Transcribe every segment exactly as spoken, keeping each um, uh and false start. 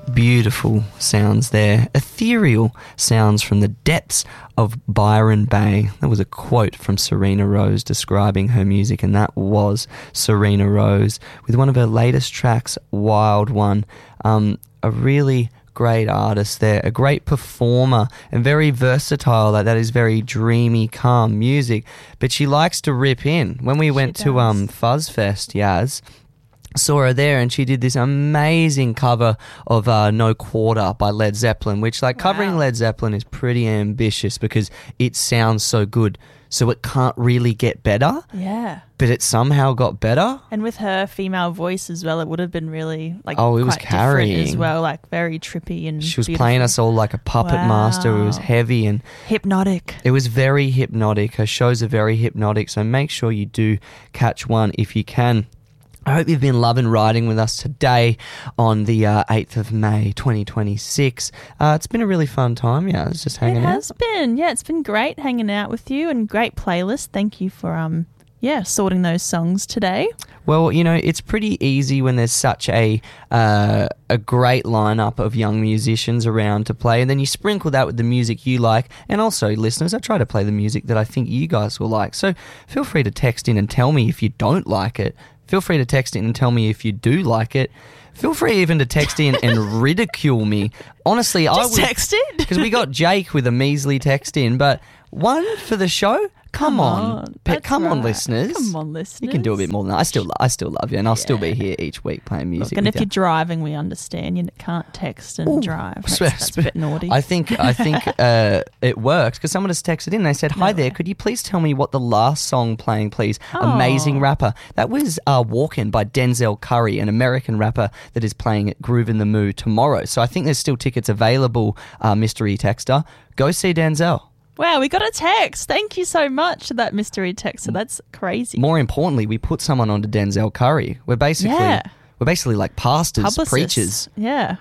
Beautiful sounds there. Ethereal sounds from the depths of Byron Bay. That was a quote from Serena Rose describing her music, and that was Serena Rose with one of her latest tracks, Wild One. Um, a really great artist there, a great performer, and very versatile. That that is very dreamy, calm music. But she likes to rip in. When we she went does. to um, Fuzzfest, Yaz, saw her there, and she did this amazing cover of uh, No Quarter by Led Zeppelin, which, like, covering wow. Led Zeppelin is pretty ambitious because it sounds so good, so it can't really get better. Yeah. But it somehow got better. And with her female voice as well, it would have been really, like, oh, it quite was carrying as well, like very trippy and she was beautiful. playing us all like a puppet wow. master. It was heavy and hypnotic. It was very hypnotic. Her shows are very hypnotic, so make sure you do catch one if you can. I hope you've been loving riding with us today on the uh, eighth of May twenty twenty-six. Uh, it's been a really fun time, yeah. It's just hanging out. It has out. been, yeah. It's been great hanging out with you and great playlist. Thank you for um, yeah, sorting those songs today. Well, you know, it's pretty easy when there's such a uh, a great lineup of young musicians around to play, and then you sprinkle that with the music you like, and also, listeners, I try to play the music that I think you guys will like. So feel free to text in and tell me if you don't like it. Feel free to text in and tell me if you do like it. Feel free even to text in and ridicule me. Honestly, Just I would text it because we got Jake with a measly text in, but one for the show. Come, Come on, on. Pe- That's come on, right. listeners. Come on, listeners. You can do a bit more than that. I still, I still love you, and I'll still be Yeah. here each week playing music. Look, and with if you. you're driving, we understand you can't text and Ooh, drive. That's, swear- that's a bit naughty. I think, I think uh, it worked because someone just texted in. They said, "Hi No there, way. could you please tell me what the last song playing, please? Oh. Amazing rapper." That was uh, "Walk In" by Denzel Curry, an American rapper that is playing at Groove in the Moo tomorrow. So I think there's still tickets available. Uh, mystery texter, go see Denzel. Wow, we got a text. Thank you so much for that mystery texter. That's crazy. More importantly, we put someone onto Denzel Curry. We're basically Yeah. we're basically like pastors, Publicists. preachers, Yeah.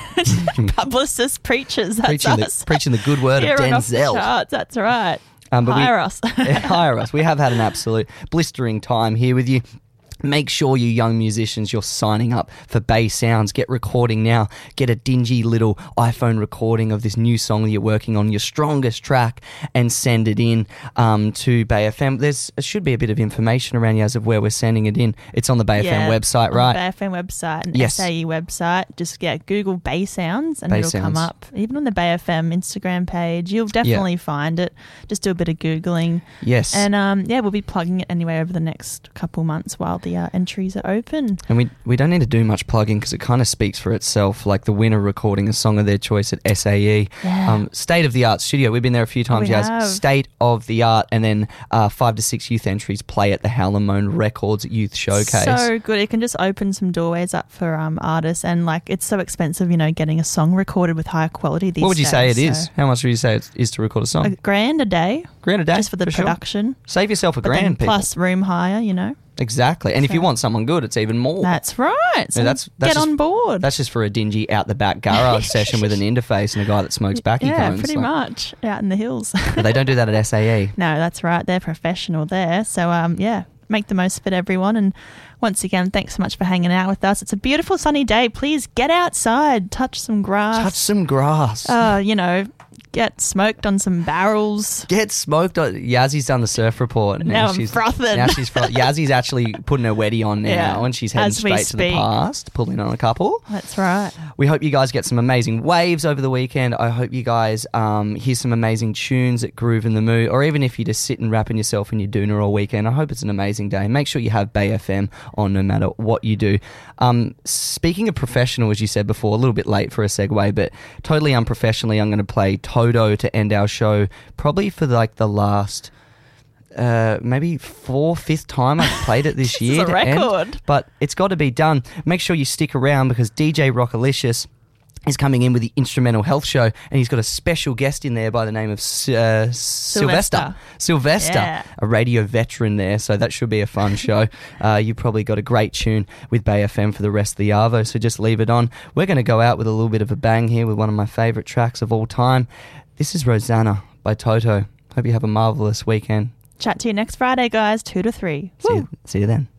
Publicists, preachers. That's preaching us. the, preaching the good word Here of on Off the Denzel. Charts, that's right. Um, but we- Hire us. Hire us. We have had an absolute blistering time here with you. Make sure you young musicians, you're signing up for Bay Sounds. Get recording now. Get a dingy little iPhone recording of this new song that you're working on, your strongest track, and send it in um, to Bay F M. There's, there should be a bit of information around you as of where we're sending it in. It's on the Bay yeah, F M website, on right? the Bay F M website and Yes. S A E website. Just yeah, Google Bay Sounds and Bay it'll Sounds. come up. Even on the Bay F M Instagram page, you'll definitely find it. Just do a bit of Googling. Yes. And um, yeah, we'll be plugging it anyway over the next couple months while the uh, entries are open. And we we don't need to do much plugging because it kind of speaks for itself, like the winner recording a song of their choice at S A E. Yeah. Um, State of the Art Studio. We've been there a few times, we guys. have. State of the Art. And then uh, five to six youth entries play at the Howlamone Records Youth Showcase. So good. It can just open some doorways up for um, artists, and like it's so expensive, you know, getting a song recorded with high quality these days. what would you say it is? so- How much would you say it is to record a song? A grand a day, grand a day? just for the sure. production. Save yourself a But then grand, people. plus room hire, you know. Exactly. And if you So- want someone good, it's even more. That's right. So Yeah, that's- that's get just- on board. That's just for a dingy out the back garage session with an interface and a guy that smokes backy yeah, cones. pretty Like- much out in the hills. But they don't do that at S A E. No, that's right. They're professional there. So, um, yeah, make the most of it, everyone. And once again, thanks so much for hanging out with us. It's a beautiful sunny day. Please get outside, touch some grass. Touch some grass. Uh, you know, get smoked on some barrels. Get smoked. On. Yazzy's done the surf report. Now I'm she's frothing. Now she's frothing. Yazzy's actually putting her weddy on now, Yeah, and she's heading as we straight to the speak. past, pulling on a couple. That's right. We hope you guys get some amazing waves over the weekend. I hope you guys um, hear some amazing tunes at Groove in the Moo, or even if you just sit and rapping yourself in your doona all weekend. I hope it's an amazing day. Make sure you have Bay F M on no matter what you do. Um, speaking of professional, as you said before, a little bit late for a segue, but totally unprofessionally, I'm going to play Toto to end our show, probably for like the last... Uh, maybe four, fifth time I've played it this This year. is a to end, record. but it's got to be done. Make sure you stick around because D J Rockalicious is coming in with the Instrumental Health Show, and he's got a special guest in there by the name of uh, Sylvester. Sylvester, Yeah. a radio veteran there, so that should be a fun show. Uh, you probably got a great tune with Bay F M for the rest of the Arvo, so just leave it on. We're going to go out with a little bit of a bang here with one of my favourite tracks of all time. This is Rosanna by Toto. Hope you have a marvellous weekend. Chat to you next Friday, guys, two to three. See Woo. you, see you then.